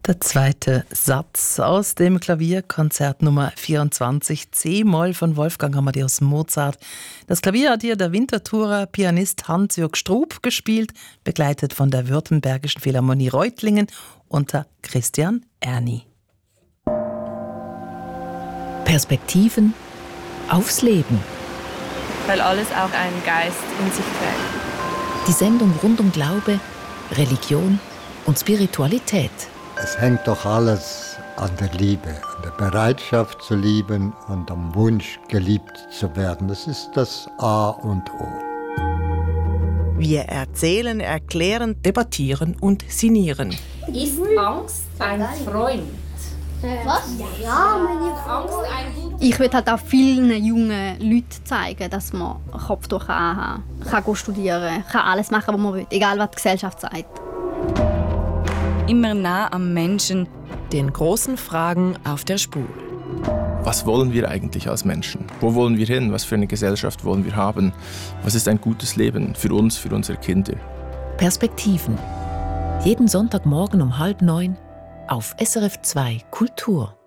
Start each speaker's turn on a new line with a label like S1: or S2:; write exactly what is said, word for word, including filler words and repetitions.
S1: Der zweite Satz aus dem Klavierkonzert Nummer vierundzwanzig C-Moll von Wolfgang Amadeus Mozart. Das Klavier hat hier der Winterthurer Pianist Hans-Jörg Strub gespielt, begleitet von der Württembergischen Philharmonie Reutlingen unter Christian Erni.
S2: Perspektiven aufs Leben.
S3: Weil alles auch einen Geist in sich trägt.
S2: Die Sendung rund um Glaube, Religion und Spiritualität.
S4: Es hängt doch alles an der Liebe, an der Bereitschaft zu lieben und am Wunsch, geliebt zu werden. Das ist das A und O.
S5: Wir erzählen, erklären,
S6: debattieren und sinnieren.
S7: Ist Angst ein Freund?
S8: Was? Ja, meine
S7: Angst ein
S8: Ich will halt auch vielen jungen Leuten zeigen, dass man Kopftuch anhaben kann, kann studieren, kann alles machen, was man will, egal was die Gesellschaft sagt.
S3: Immer nah am Menschen.
S2: Den großen Fragen auf der Spur.
S9: Was wollen wir eigentlich als Menschen? Wo wollen wir hin? Was für eine Gesellschaft wollen wir haben? Was ist ein gutes Leben für uns, für unsere Kinder?
S2: Perspektiven. Jeden Sonntagmorgen um halb neun auf S R F zwei Kultur.